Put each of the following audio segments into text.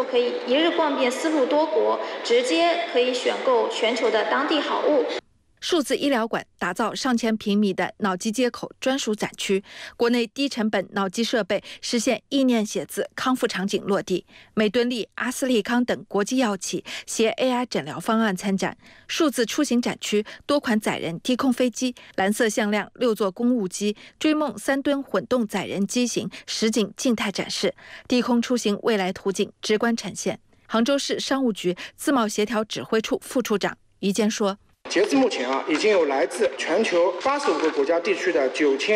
可以一日逛遍丝路多国，直接可以选购全球的当地好物。 数字医疗馆打造上千平米的脑机接口专属展区，国内低成本脑机设备实现意念写字康复场景落地。美敦力、阿斯利康等国际药企携 AI 诊疗方案参展。数字出行展区多款载人低空飞机、蓝色向量6座公务机、追梦3吨混动载人机型实景静态展示，低空出行未来图景直观呈现。杭州市商务局自贸协调指挥处副处长于坚说。 截至目前已经有来自全球85个国家地区的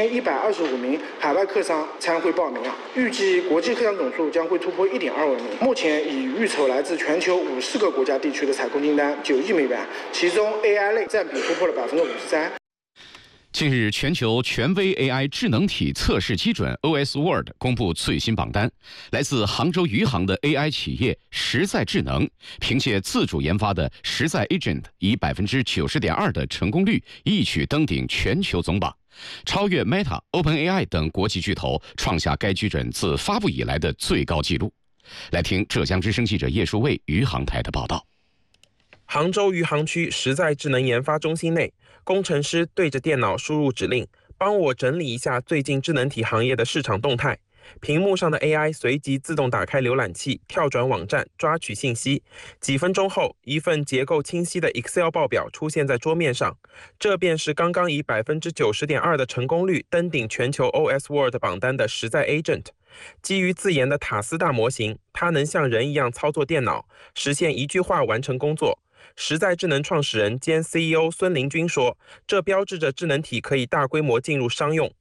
9125名海外客商参会报名预计国际客商总数将会突破1.2万名。目前已预筹来自全球50个国家地区的采购订单9亿美元，其中 AI 类占比突破了53%。 近日，全球权威 AI 智能体测试基准 OS World 公布最新榜单，来自杭州余杭的 AI 企业实在智能，凭借自主研发的实在 Agent 以90.2%的成功率一举登顶全球总榜，超越 Meta、OpenAI 等国际巨头，创下该基准自发布以来的最高纪录。来听浙江之声记者叶树卫余杭台的报道。 杭州余杭区实在智能研发中心内，工程师对着电脑输入指令，帮我整理一下最近智能体行业的市场动态。屏幕上的 AI 随即自动打开浏览器，跳转网站，抓取信息。几分钟后，一份结构清晰的 Excel 报表出现在桌面上。这便是刚刚以90.2%的成功率登顶全球 OS World 榜单的实在 Agent。基于自研的塔斯大模型，它能像人一样操作电脑，实现一句话完成工作。实在智能创始人兼 CEO 孙林军说，这标志着智能体可以大规模进入商用。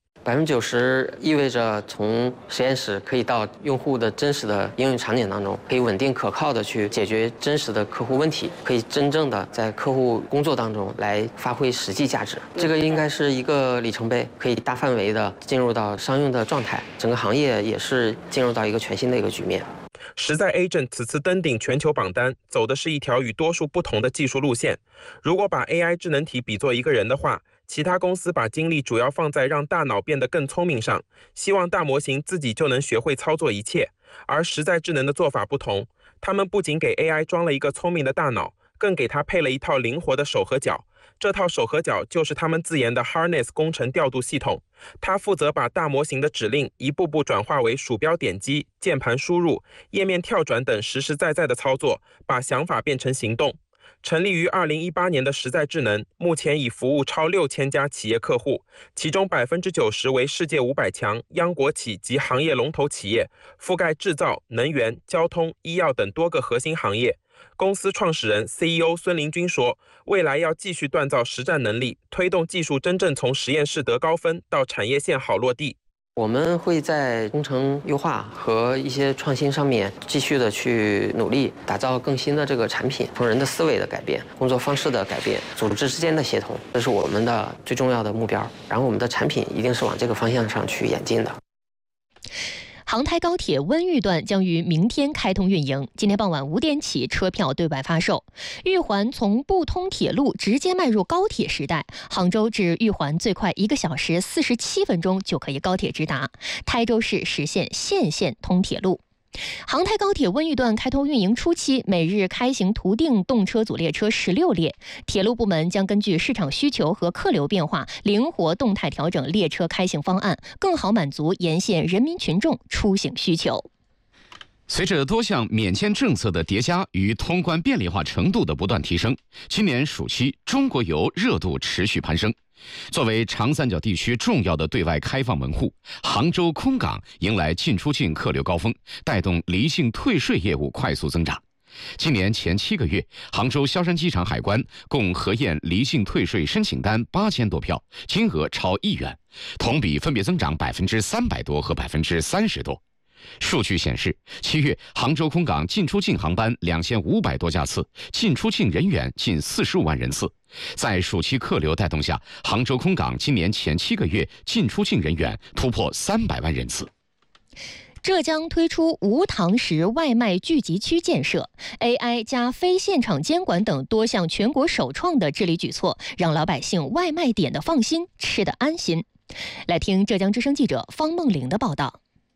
90%意味着从实验室可以到用户的真实的应用场景当中，可以稳定可靠的去解决真实的客户问题，可以真正的在客户工作当中来发挥实际价值。这个应该是一个里程碑，可以大范围的进入到商用的状态，整个行业也是进入到一个全新的一个局面。 实在 Agent 此次登顶全球榜单，走的是一条与多数不同的技术路线。如果把 AI 智能体比作一个人的话，其他公司把精力主要放在让大脑变得更聪明上，希望大模型自己就能学会操作一切。而实在智能的做法不同，他们不仅给 AI 装了一个聪明的大脑，更给它配了一套灵活的手和脚。这套手和脚就是他们自研的 Harness 工程调度系统，它负责把大模型的指令一步步转化为鼠标点击、键盘输入、页面跳转等实实在在的操作，把想法变成行动。成立于2018年的实在智能，目前已服务超6000家企业客户，其中90%为世界500强、央国企及行业龙头企业，覆盖制造、能源、交通、医药等多个核心行业。公司创始人 CEO 孙林军说，未来要继续锻造实战能力，推动技术真正从实验室得高分到产业线好落地。 我们会在工程优化和一些创新上面继续的去努力，打造更新的这个产品，从人的思维的改变、工作方式的改变、组织之间的协同，这是我们的最重要的目标。然后我们的产品一定是往这个方向上去演进的。 杭台高铁温榆段将于明天开通运营，今天傍晚5点起车票对外发售。玉环从不通铁路直接迈入高铁时代，杭州至玉环最快1个小时47分钟就可以高铁直达，台州市实现县线通铁路。杭台高铁温榆段开通运营初期，每日开行图定动车组列车16列，铁路部门将根据市场需求和客流变化，灵活动态调整列车开行方案，更好满足沿线人民群众出行需求。 随着多项免签政策的叠加与通关便利化程度的不断提升，今年暑期中国游热度持续攀升。作为长三角地区重要的对外开放门户，杭州空港迎来进出境客流高峰，带动离境退税业务快速增长。今年前7个月，杭州萧山机场海关共核验离境退税申请单8000多票，金额超1亿元，同比分别增长300%多和30%多。数据显示，7月杭州空港进出境航班2500多架次，进出境人员近45万人次。在暑期客流带动下，杭州空港今年前7个月进出境人员突破300万人次。 浙江推出无堂食外卖聚集区建设 ，AI 加非现场监管等多项全国首创的治理举措，让老百姓外卖点的放心，吃得安心。来听浙江之声记者方梦玲的报道。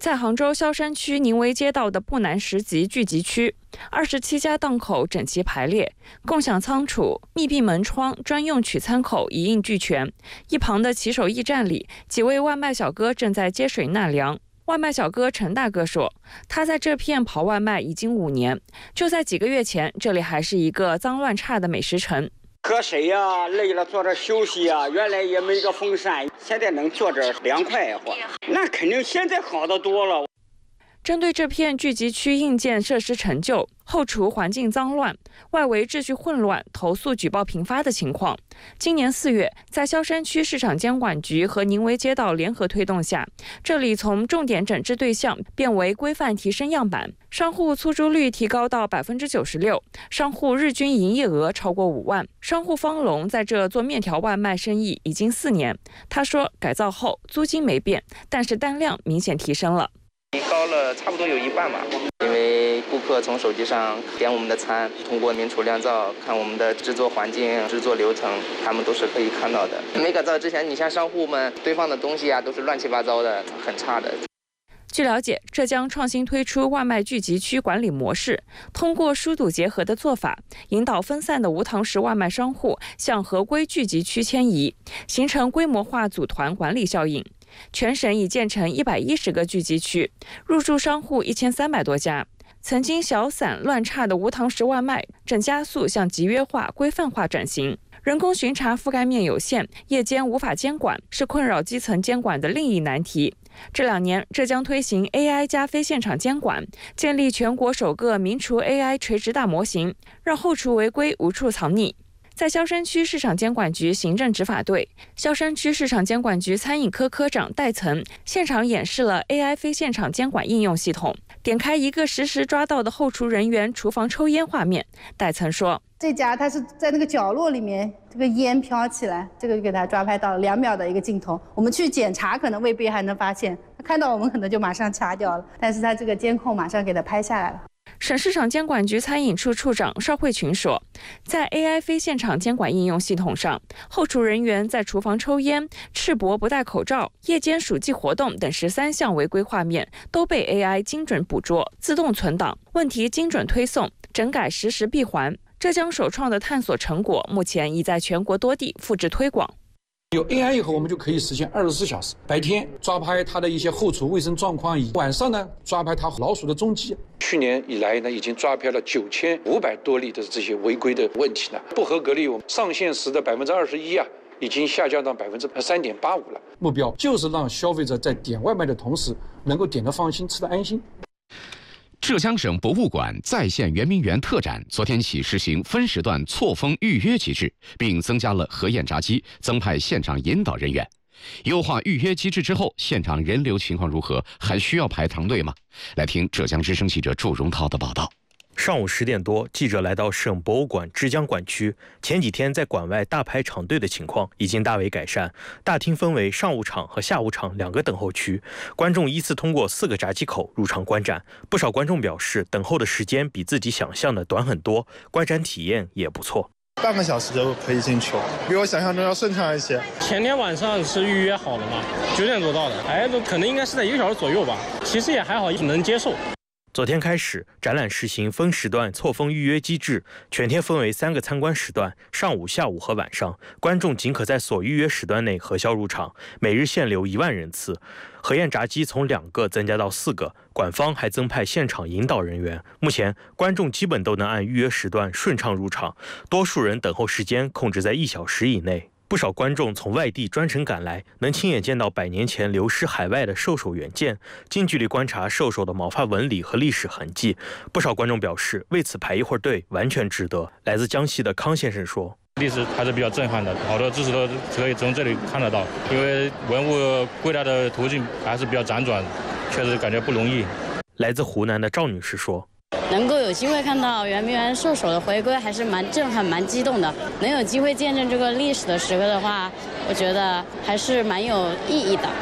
在杭州萧山区宁围街道的步南10级聚集区，27家档口整齐排列，共享仓储、密闭门窗、专用取餐口一应俱全。一旁的骑手驿站里，几位外卖小哥正在接水纳粮。外卖小哥陈大哥说，他在这片跑外卖已经5年，就在几个月前，这里还是一个脏乱差的美食城。 喝水呀，累了坐这休息呀，原来也没个风扇，现在能坐这凉快一会儿，那肯定现在好得多了。 针对这片聚集区硬件设施陈旧、后厨环境脏乱、外围秩序混乱、投诉举报频发的情况，今年4月，在萧山区市场监管局和宁围街道联合推动下，这里从重点整治对象变为规范提升样板，商户出租率提高到96%，商户日均营业额超过5万。商户方龙在这做面条外卖生意已经4年，他说改造后租金没变，但是单量明显提升了。 高了差不多有1半吧，因为顾客从手机上点我们的餐，通过明厨亮灶看我们的制作环境、制作流程，他们都是可以看到的。没改造之前，你像商户们堆放的东西啊，都是乱七八糟的，很差的。 据了解，浙江创新推出外卖聚集区管理模式，通过疏堵结合的做法，引导分散的无堂食外卖商户向合规聚集区迁移，形成规模化组团管理效应。全省已建成110个聚集区，入驻商户1300多家。曾经小散乱差的无堂食外卖正加速向集约化、规范化转型。人工巡查覆盖面有限，夜间无法监管，是困扰基层监管的另一难题。这2年，浙江推行 AI 加非现场监管，建立全国首个民厨 AI 垂直大模型，让后厨违规无处藏匿。在萧山区市场监管局行政执法队，萧山区市场监管局餐饮科科长戴岑现场演示了 AI 非现场监管应用系统。点开一个实时抓到的后厨人员厨房抽烟画面，戴岑说：“ 这家他是在那个角落里面，这个烟飘起来，这个就给他抓拍到了2秒的一个镜头。我们去检查可能未必还能发现，他看到我们可能就马上掐掉了，但是他这个监控马上给他拍下来了。” 省市场监管局餐饮处处长邵慧群说，在 AI 非现场监管应用系统上，后厨人员在厨房抽烟、赤膊不戴口罩、夜间属记活动等13项违规画面都被 AI 精准捕捉、自动存档，问题精准推送，整改实时闭环。浙江首创的探索成果，目前已在全国多地复制推广。 有 AI 以后，我们就可以实现24小时，白天抓拍它的一些后厨卫生状况，晚上呢抓拍它老鼠的踪迹。 去年以来呢，已经抓拍了9500多例的这些违规的问题呢，不合格率我们上线时的21%啊，已经下降到3.85%了。 目标就是让消费者在点外卖的同时，能够点得放心，吃得安心。 浙江省博物馆在线圆明园特展昨天起实行分时段错峰预约机制，并增加了核验闸机，增派现场引导人员。优化预约机制之后，现场人流情况如何？还需要排长队吗？来听浙江之声记者祝荣涛的报道。 上午10点多，记者来到省博物馆之江馆区。前几天在馆外大排长队的情况已经大为改善，大厅分为上午场和下午场2个等候区，观众依次通过4个闸机口入场观展。不少观众表示，等候的时间比自己想象的短很多，观展体验也不错。 半个小时就可以进去了，比我想象中要顺畅一些。 前天晚上是预约好了嘛，9点多到的，可能应该是在1个小时左右吧，其实也还好，能接受。 昨天开始，展览实行分时段错峰预约机制，全天分为3个参观时段，上午、下午和晚上，观众仅可在所预约时段内核销入场，每日限流1万人次。核验闸机从2个增加到4个，馆方还增派现场引导人员。目前，观众基本都能按预约时段顺畅入场，多数人等候时间控制在1小时以内。不少观众从外地专程赶来，能亲眼见到100年前流失海外的兽首原件，近距离观察兽首的毛发纹理和历史痕迹。不少观众表示，为此排一会儿队完全值得。来自江西的康先生说：“ 历史还是比较震撼的，好多知识都可以从这里看得到。因为文物归来的途径还是比较辗转，确实感觉不容易。” 来自湖南的赵女士说：“ 能够有机会看到圆明园兽首的回归，还是蛮震撼、蛮激动的。能有机会见证这个历史的时刻的话，我觉得还是蛮有意义的。”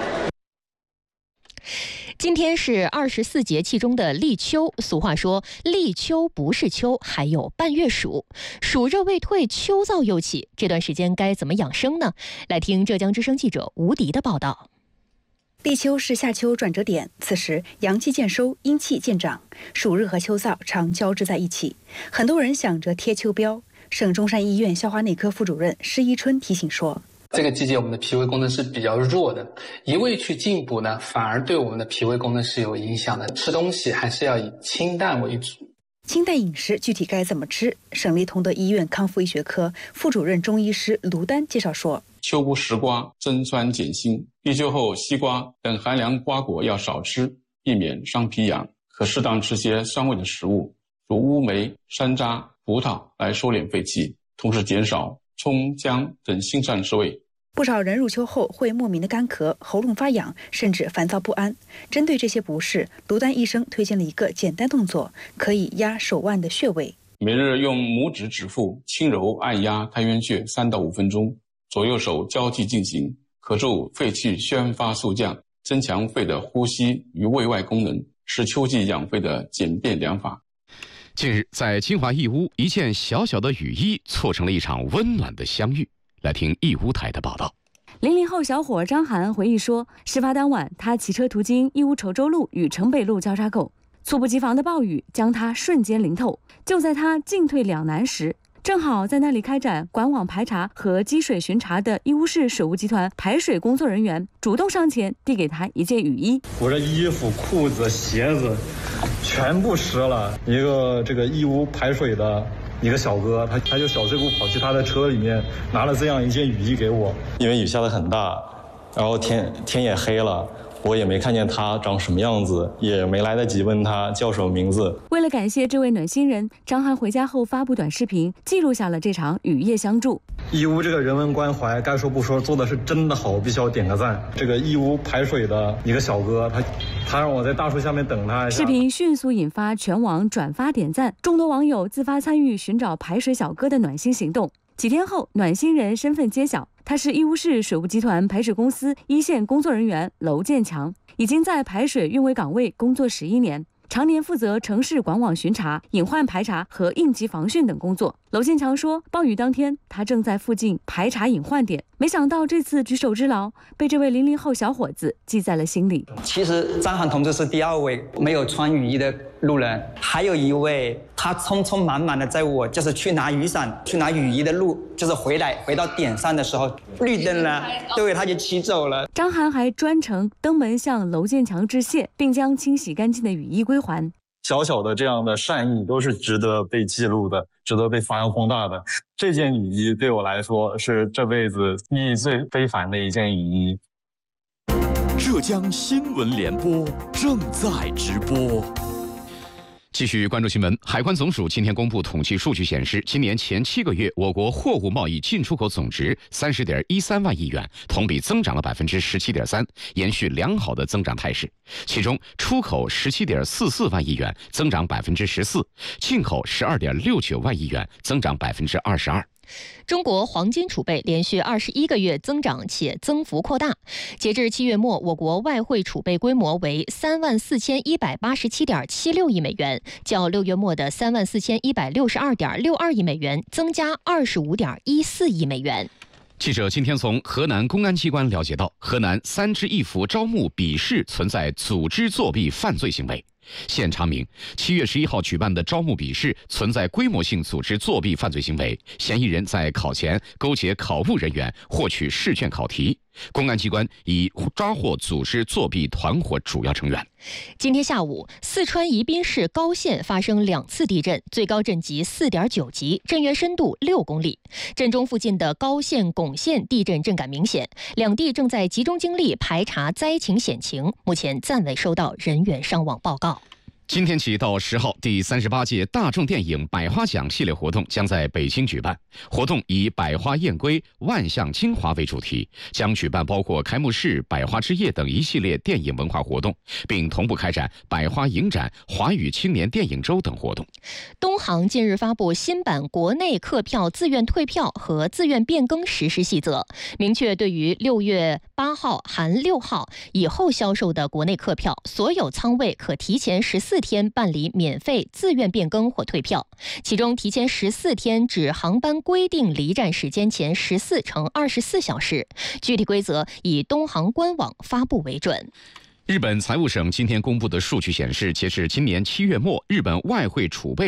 今天是24节气中的立秋，俗话说立秋不是秋，还有半月暑。暑热未退，秋燥又起，这段时间该怎么养生呢？来听浙江之声记者吴迪的报道。 立秋是夏秋转折点，此时阳气渐收，阴气渐长，暑热和秋燥常交织在一起。很多人想着贴秋膘。省中山医院消化内科副主任施一春提醒说， 这个季节我们的脾胃功能是比较弱的，一味去进补呢，反而对我们的脾胃功能是有影响的。吃东西还是要以清淡为主。 清淡饮食具体该怎么吃？省立同德医院康复医学科副主任中医师卢丹介绍说， 秋补食瓜，增酸减辛。立秋后，西瓜等寒凉瓜果要少吃，避免伤脾养。可适当吃些酸味的食物，如乌梅、山楂、葡萄来收敛肺气，同时减少葱、姜等辛膻之味。 不少人入秋后会莫名的干咳、喉咙发痒，甚至烦躁不安。针对这些不适，卢丹医生推荐了一个简单动作，可以压手腕的穴位。 每日用拇指指腹轻柔按压太渊穴3到5分钟，左右手交替进行，可助肺气宣发速降，增强肺的呼吸与胃外功能，是秋季养肺的简便良法。 近日，在金华义乌，一件小小的雨衣促成了一场温暖的相遇。来听义乌台的报道。 00后小伙张涵回忆说，事发当晚，他骑车途经义乌稠州路与城北路交叉口，猝不及防的暴雨将他瞬间淋透。就在他进退两难时，正好在那里开展管网排查和积水巡查的义乌市水务集团排水工作人员主动上前递给他一件雨衣。 我这衣服、裤子、鞋子全部湿了。一个这个义乌排水的一个小哥，他就小碎步跑去他的车里面拿了这样一件雨衣给我。因为雨下得很大，然后天也黑了，我也没看见他长什么样子，也没来得及问他叫什么名字。 为了感谢这位暖心人，张涵回家后发布短视频，记录下了这场雨夜相助。 义乌这个人文关怀，该说不说，做的是真的好，必须要点个赞。这个义乌排水的一个小哥，他让我在大树下面等他一下。 视频迅速引发全网转发点赞，众多网友自发参与寻找排水小哥的暖心行动。几天后，暖心人身份揭晓，他是义乌市水务集团排水公司一线工作人员娄建强，已经在排水运维岗位工作11年。常年负责城市管网巡查、隐患排查和应急防汛等工作。娄建强说，暴雨当天，他正在附近排查隐患点，没想到这次举手之劳被这位00后小伙子记在了心里。 其实张涵同志是第2位没有穿雨衣的路人，还有一位他匆匆忙忙的在我就是去拿雨伞、去拿雨衣的路，就是回到点上的时候，绿灯了，对，他就骑走了。 张涵还专程登门向娄建强致谢，并将清洗干净的雨衣归还。 小小的这样的善意都是值得被记录的，值得被发扬光大的。这件雨衣对我来说是这辈子意义最非凡的一件雨衣。 浙江新闻联播正在直播。 继续关注新闻。海关总署今天公布统计数据显示，今年前7个月，我国货物贸易进出口总值30.13万亿元，同比增长了17.3%，延续良好的增长态势。其中，出口17.44万亿元，增长14%；进口12.69万亿元，增长22%。 中国黄金储备连续21个月增长且增幅扩大。截至7月末，我国外汇储备规模为34187.76亿美元，较6月末的34162.62亿美元增加25.14亿美元。 记者今天从河南公安机关了解到，河南3支一府招募笔试存在组织作弊犯罪行为。现查明，7月11号举办的招募笔试存在规模性组织作弊犯罪行为，嫌疑人在考前勾结考务人员获取试卷考题。公安机关已抓获组织作弊团伙主要成员。 今天下午，四川宜宾市高县发生2次地震，最高震级4.9级，震源深度6公里。震中附近的高县、珙县地震震感明显，两地正在集中精力排查灾情险情，目前暂未收到人员伤亡报告。 今天起到10号，第38届大众电影百花奖系列活动将在北京举办。活动以百花燕归、万象精华为主题，将举办包括开幕式、百花之夜等一系列电影文化活动，并同步开展百花影展、华语青年电影周等活动。 东航近日发布新版国内客票自愿退票和自愿变更实施细则，明确对于6月8号含6号以后销售的国内客票，所有舱位可提前14 天办理免费自愿变更或退票，其中提前14天至航班规定离站时间前14乘24小时，具体规则以东航官网发布为准。 日本财务省今天公布的数据显示，截至今年7月末，日本外汇储备